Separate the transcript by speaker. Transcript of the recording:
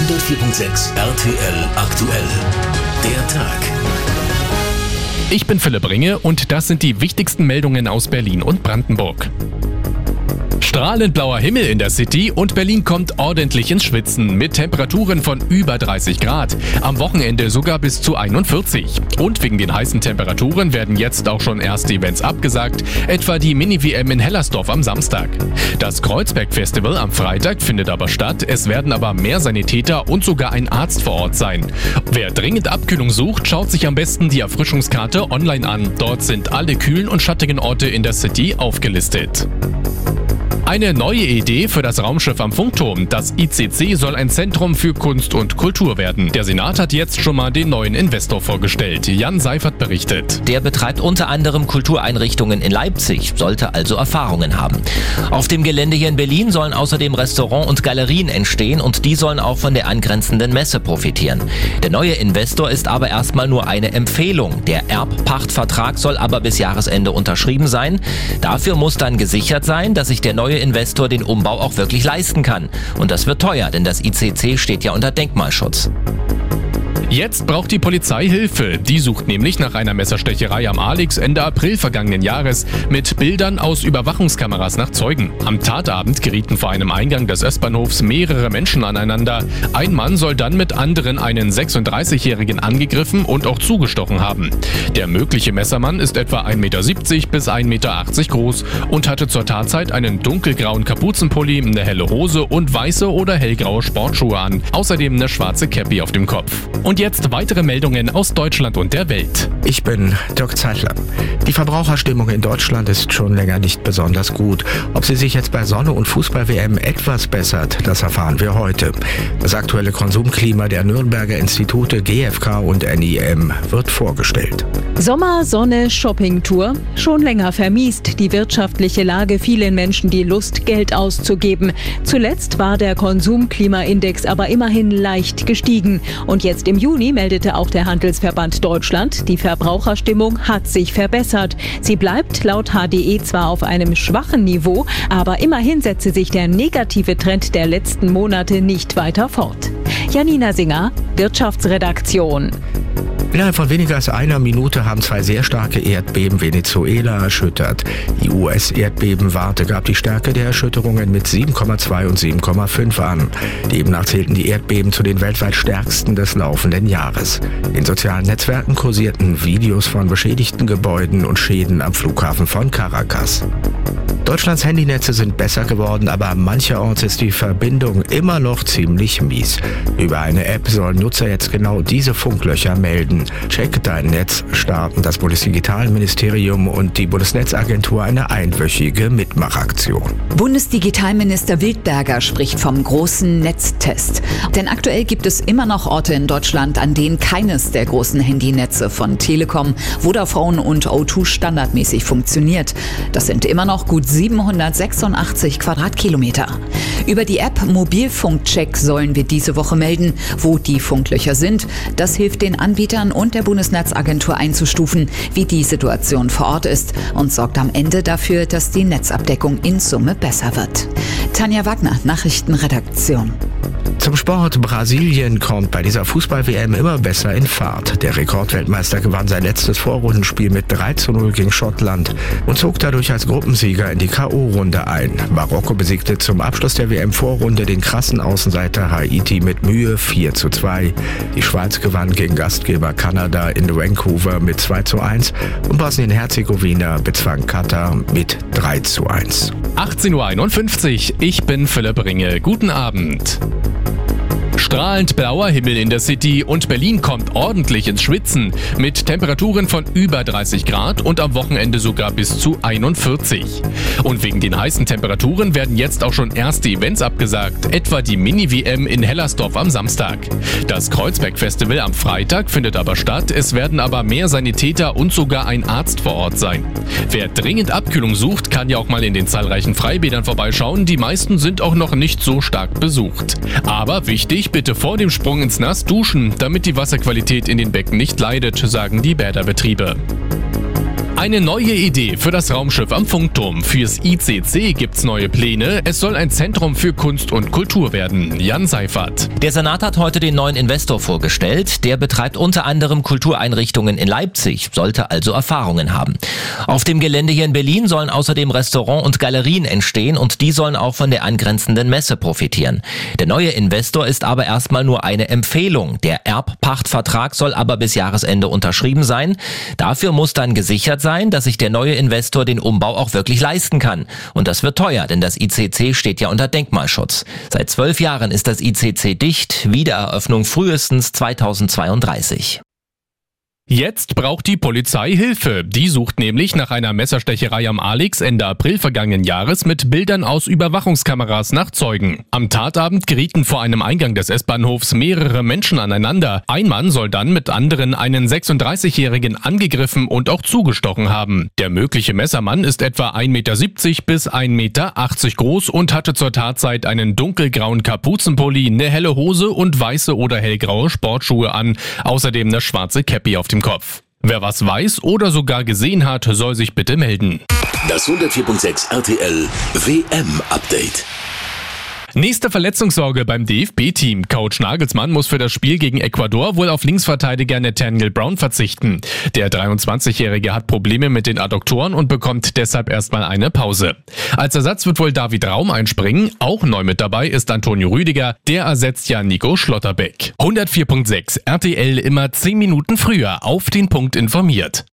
Speaker 1: 104.6 RTL aktuell. Der Tag.
Speaker 2: Ich bin Philipp Ringe und das sind die wichtigsten Meldungen aus Berlin und Brandenburg. Strahlend blauer Himmel in der City und Berlin kommt ordentlich ins Schwitzen mit Temperaturen von über 30 Grad. Am Wochenende sogar bis zu 41. Und wegen den heißen Temperaturen werden jetzt auch schon erste Events abgesagt, etwa die Mini-WM in Hellersdorf am Samstag. Das Kreuzberg-Festival am Freitag findet aber statt, es werden aber mehr Sanitäter und sogar ein Arzt vor Ort sein. Wer dringend Abkühlung sucht, schaut sich am besten die Erfrischungskarte online an. Dort sind alle kühlen und schattigen Orte in der City aufgelistet. Eine neue Idee für das Raumschiff am Funkturm. Das ICC soll ein Zentrum für Kunst und Kultur werden. Der Senat hat jetzt schon mal den neuen Investor vorgestellt. Jan Seifert berichtet.
Speaker 3: Der betreibt unter anderem Kultureinrichtungen in Leipzig, sollte also Erfahrungen haben. Auf dem Gelände hier in Berlin sollen außerdem Restaurants und Galerien entstehen und die sollen auch von der angrenzenden Messe profitieren. Der neue Investor ist aber erstmal nur eine Empfehlung. Der Erbpachtvertrag soll aber bis Jahresende unterschrieben sein. Dafür muss dann gesichert sein, dass sich der neue Investor den Umbau auch wirklich leisten kann. Und das wird teuer, denn das ICC steht ja unter Denkmalschutz.
Speaker 2: Jetzt braucht die Polizei Hilfe. Die sucht nämlich nach einer Messerstecherei am Alex Ende April vergangenen Jahres mit Bildern aus Überwachungskameras nach Zeugen. Am Tatabend gerieten vor einem Eingang des Östbahnhofs mehrere Menschen aneinander. Ein Mann soll dann mit anderen einen 36-Jährigen angegriffen und auch zugestochen haben. Der mögliche Messermann ist etwa 1,70 Meter bis 1,80 Meter groß und hatte zur Tatzeit einen dunkelgrauen Kapuzenpulli, eine helle Hose und weiße oder hellgraue Sportschuhe an. Außerdem eine schwarze Cappy auf dem Kopf. Und jetzt weitere Meldungen aus Deutschland und der Welt.
Speaker 4: Ich bin Dirk Zeitler. Die Verbraucherstimmung in Deutschland ist schon länger nicht besonders gut. Ob sie sich jetzt bei Sonne- und Fußball-WM etwas bessert, das erfahren wir heute. Das aktuelle Konsumklima der Nürnberger Institute GfK und NIM wird vorgestellt.
Speaker 5: Sommer, Sonne, Shoppingtour. Schon länger vermiest die wirtschaftliche Lage vielen Menschen die Lust, Geld auszugeben. Zuletzt war der Konsumklimaindex aber immerhin leicht gestiegen. Und jetzt im Juni meldete auch der Handelsverband Deutschland, die Verbraucherstimmung hat sich verbessert. Sie bleibt laut HDE zwar auf einem schwachen Niveau, aber immerhin setze sich der negative Trend der letzten Monate nicht weiter fort. Janina Singer, Wirtschaftsredaktion.
Speaker 4: Innerhalb von weniger als einer Minute haben zwei sehr starke Erdbeben Venezuela erschüttert. Die US-Erdbebenwarte gab die Stärke der Erschütterungen mit 7,2 und 7,5 an. Demnach zählten die Erdbeben zu den weltweit stärksten des laufenden Jahres. In sozialen Netzwerken kursierten Videos von beschädigten Gebäuden und Schäden am Flughafen von Caracas. Deutschlands Handynetze sind besser geworden, aber mancherorts ist die Verbindung immer noch ziemlich mies. Über eine App sollen Nutzer jetzt genau diese Funklöcher melden. Check dein Netz starten das Bundesdigitalministerium und die Bundesnetzagentur eine einwöchige Mitmachaktion.
Speaker 6: Bundesdigitalminister Wildberger spricht vom großen Netztest. Denn aktuell gibt es immer noch Orte in Deutschland, an denen keines der großen Handynetze von Telekom, Vodafone und O2 standardmäßig funktioniert. Das sind immer noch gut 786 Quadratkilometer. Über die App Mobilfunkcheck sollen wir diese Woche melden, wo die Funklöcher sind. Das hilft den Anbietern und der Bundesnetzagentur einzustufen, wie die Situation vor Ort ist und sorgt am Ende dafür, dass die Netzabdeckung in Summe besser wird. Tanja Wagner, Nachrichtenredaktion.
Speaker 4: Zum Sport. Brasilien kommt bei dieser Fußball-WM immer besser in Fahrt. Der Rekordweltmeister gewann sein letztes Vorrundenspiel mit 3:0 gegen Schottland und zog dadurch als Gruppensieger in die K.O.-Runde ein. Marokko besiegte zum Abschluss der WM-Vorrunde den krassen Außenseiter Haiti mit Mühe 4:2. Die Schweiz gewann gegen Gastgeber Kanada in Vancouver mit 2:1 und Bosnien-Herzegowina bezwang Katar mit 3:1.
Speaker 2: 18:51 Uhr, ich bin Philipp Ringe. Guten Abend. Strahlend blauer Himmel in der City und Berlin kommt ordentlich ins Schwitzen mit Temperaturen von über 30 Grad und am Wochenende sogar bis zu 41. Und wegen den heißen Temperaturen werden jetzt auch schon erste Events abgesagt, etwa die Mini-WM in Hellersdorf am Samstag. Das Kreuzberg-Festival am Freitag findet aber statt, es werden aber mehr Sanitäter und sogar ein Arzt vor Ort sein. Wer dringend Abkühlung sucht, kann ja auch mal in den zahlreichen Freibädern vorbeischauen, die meisten sind auch noch nicht so stark besucht. Aber wichtig, bitte vor dem Sprung ins Nass duschen, damit die Wasserqualität in den Becken nicht leidet, sagen die Bäderbetriebe. Eine neue Idee für das Raumschiff am Funkturm. Fürs ICC gibt's neue Pläne. Es soll ein Zentrum für Kunst und Kultur werden. Jan Seifert.
Speaker 3: Der Senat hat heute den neuen Investor vorgestellt. Der betreibt unter anderem Kultureinrichtungen in Leipzig, sollte also Erfahrungen haben. Auf dem Gelände hier in Berlin sollen außerdem Restaurants und Galerien entstehen und die sollen auch von der angrenzenden Messe profitieren. Der neue Investor ist aber erstmal nur eine Empfehlung. Der Erbpachtvertrag soll aber bis Jahresende unterschrieben sein. Dafür muss dann gesichert sein, dass sich der neue Investor den Umbau auch wirklich leisten kann. Und das wird teuer, denn das ICC steht ja unter Denkmalschutz. Seit 12 Jahren ist das ICC dicht, Wiedereröffnung frühestens 2032.
Speaker 2: Jetzt braucht die Polizei Hilfe. Die sucht nämlich nach einer Messerstecherei am Alex Ende April vergangenen Jahres mit Bildern aus Überwachungskameras nach Zeugen. Am Tatabend gerieten vor einem Eingang des S-Bahnhofs mehrere Menschen aneinander. Ein Mann soll dann mit anderen einen 36-Jährigen angegriffen und auch zugestochen haben. Der mögliche Messermann ist etwa 1,70 Meter bis 1,80 Meter groß und hatte zur Tatzeit einen dunkelgrauen Kapuzenpulli, eine helle Hose und weiße oder hellgraue Sportschuhe an. Außerdem eine schwarze Cappy auf dem Kopf. Wer was weiß oder sogar gesehen hat, soll sich bitte melden.
Speaker 1: Das 104.6 RTL WM-Update.
Speaker 2: Nächste Verletzungssorge beim DFB-Team. Coach Nagelsmann muss für das Spiel gegen Ecuador wohl auf Linksverteidiger Nathaniel Brown verzichten. Der 23-Jährige hat Probleme mit den Adduktoren und bekommt deshalb erstmal eine Pause. Als Ersatz wird wohl David Raum einspringen. Auch neu mit dabei ist Antonio Rüdiger. Der ersetzt ja Nico Schlotterbeck. 104.6 RTL immer 10 Minuten früher auf den Punkt informiert.